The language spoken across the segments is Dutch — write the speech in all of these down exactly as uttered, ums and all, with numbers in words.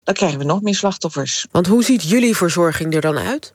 dan krijgen we nog meer slachtoffers. Want hoe ziet jullie verzorging er dan uit?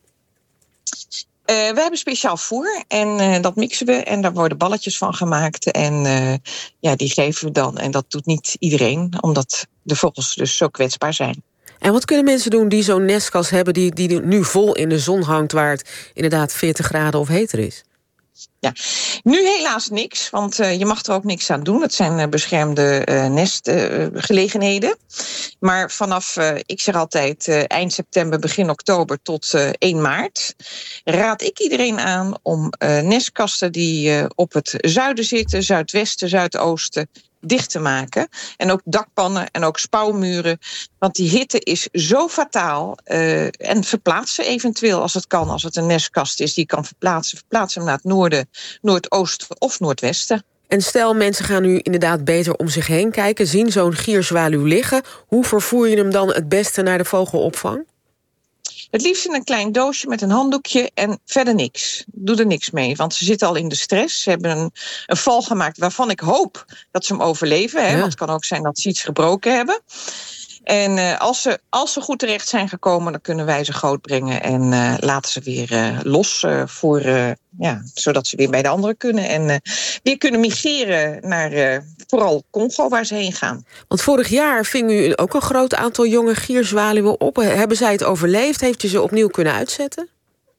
Uh, we hebben speciaal voer en uh, dat mixen we en daar worden balletjes van gemaakt. En uh, ja, die geven we dan. En dat doet niet iedereen, omdat de vogels dus zo kwetsbaar zijn. En wat kunnen mensen doen die zo'n nestkast hebben die, die nu vol in de zon hangt, waar het inderdaad veertig graden of heter is? Ja, nu helaas niks, want uh, je mag er ook niks aan doen. Het zijn uh, beschermde uh, nestgelegenheden. Uh, maar vanaf, uh, ik zeg altijd, uh, eind september, begin oktober tot uh, één maart... raad ik iedereen aan om uh, nestkasten die uh, op het zuiden zitten, zuidwesten, zuidoosten, dicht te maken. En ook dakpannen en ook spouwmuren. Want die hitte is zo fataal. Uh, en verplaatsen eventueel als het kan. Als het een nestkast is die kan verplaatsen. Verplaatsen hem naar het noorden, noordoosten of noordwesten. En stel, mensen gaan nu inderdaad beter om zich heen kijken. Zien zo'n gierzwaluw liggen. Hoe vervoer je hem dan het beste naar de vogelopvang? Het liefst in een klein doosje met een handdoekje en verder niks. Doe er niks mee, want ze zitten al in de stress. Ze hebben een, een val gemaakt waarvan ik hoop dat ze hem overleven. Hè? Ja. Want het kan ook zijn dat ze iets gebroken hebben. En uh, als, ze, als ze goed terecht zijn gekomen, dan kunnen wij ze grootbrengen en uh, laten ze weer uh, los, uh, voor, uh, ja, zodat ze weer bij de anderen kunnen. En uh, weer kunnen migreren naar uh, vooral Congo, waar ze heen gaan. Want vorig jaar ving u ook een groot aantal jonge gierzwaluwen op. Hebben zij het overleefd? Heeft u ze opnieuw kunnen uitzetten?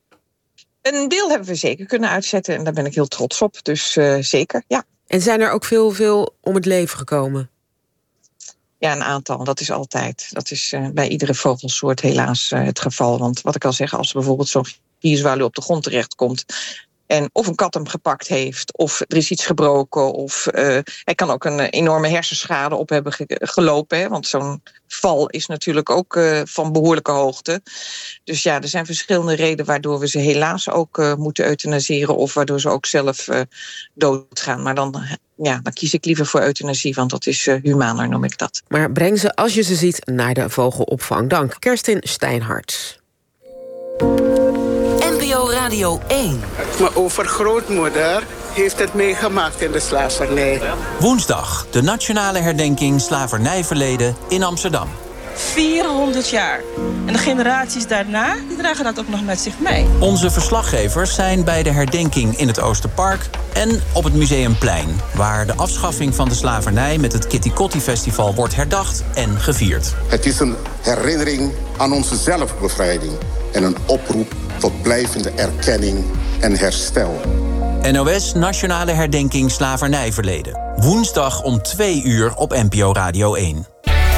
Een deel hebben we zeker kunnen uitzetten en daar ben ik heel trots op. Dus uh, zeker, ja. En zijn er ook veel, veel om het leven gekomen? Ja, een aantal. Dat is altijd. Dat is uh, bij iedere vogelsoort helaas uh, het geval. Want wat ik al zeg, als er bijvoorbeeld zo'n gierzwaluw op de grond terechtkomt en of een kat hem gepakt heeft, of er is iets gebroken, of uh, hij kan ook een uh, enorme hersenschade op hebben ge- gelopen. Hè, want zo'n val is natuurlijk ook uh, van behoorlijke hoogte. Dus ja, er zijn verschillende redenen waardoor we ze helaas ook uh, moeten euthanaseren, of waardoor ze ook zelf uh, doodgaan. Maar dan, ja, dan kies ik liever voor euthanasie, want dat is uh, humaner, noem ik dat. Maar breng ze, als je ze ziet, naar de vogelopvang. Dank, Kerstin Steinhardt. N P O Radio één. Mijn overgrootmoeder heeft het meegemaakt in de slavernij. Woensdag, de nationale herdenking slavernijverleden in Amsterdam. vierhonderd jaar. En de generaties daarna, die dragen dat ook nog met zich mee. Onze verslaggevers zijn bij de herdenking in het Oosterpark en op het Museumplein, waar de afschaffing van de slavernij met het Kitty Kotti Festival wordt herdacht en gevierd. Het is een herinnering aan onze zelfbevrijding en een oproep tot blijvende erkenning en herstel. N O S Nationale Herdenking Slavernijverleden. Woensdag om twee uur op N P O Radio één.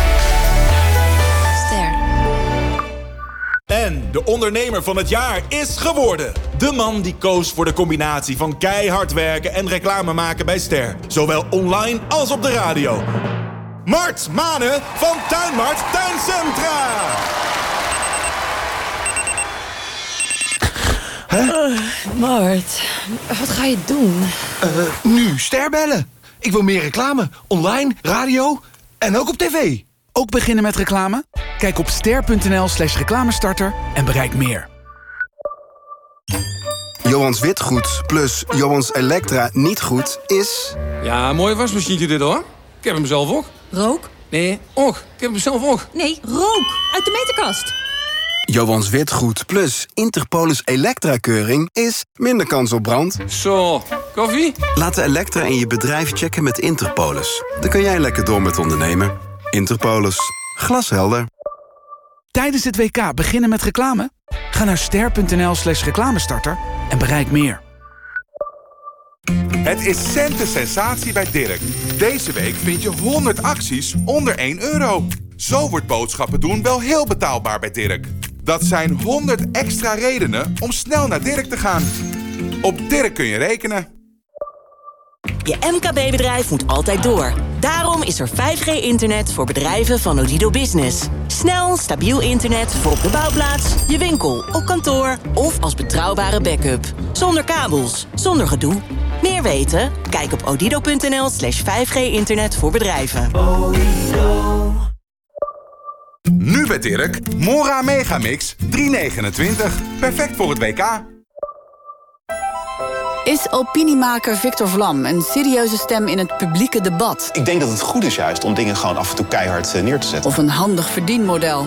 En de ondernemer van het jaar is geworden. De man die koos voor de combinatie van keihard werken en reclame maken bij Ster. Zowel online als op de radio. Mart Manen van Tuinmart Tuincentra. Huh? Uh, Mart, wat ga je doen? Uh, nu Ster bellen. Ik wil meer reclame. Online, radio en ook op tv. Ook beginnen met reclame? Kijk op ster.nl slash reclamestarter en bereik meer. Johans Witgoed plus Johans Elektra niet goed is... Ja, mooi wasmachientje dit hoor. Ik heb hem zelf ook. Rook? Nee, och. Ik heb hem zelf ook. Nee, rook. Uit de meterkast. Johans Witgoed plus Interpolis Elektra-keuring is minder kans op brand. Zo, koffie? Laat de Elektra in je bedrijf checken met Interpolis. Dan kun jij lekker door met ondernemen. Interpolis. Glashelder. Tijdens het W K beginnen met reclame? Ga naar ster.nl slash reclamestarter en bereik meer. Het is centen sensatie bij Dirk. Deze week vind je honderd acties onder één euro. Zo wordt boodschappen doen wel heel betaalbaar bij Dirk. Dat zijn honderd extra redenen om snel naar Dirk te gaan. Op Dirk kun je rekenen. Je M K B-bedrijf moet altijd door. Daarom is er vijf G internet voor bedrijven van Odido Business. Snel, stabiel internet voor op de bouwplaats, je winkel, op kantoor of als betrouwbare backup. Zonder kabels, zonder gedoe. Meer weten? Kijk op odido.nl slash 5G internet voor bedrijven. Nu bij Dirk, Mora Megamix drie negenentwintig. Perfect voor het W K. Is opiniemaker Victor Vlam een serieuze stem in het publieke debat? Ik denk dat het goed is juist om dingen gewoon af en toe keihard neer te zetten. Of een handig verdienmodel?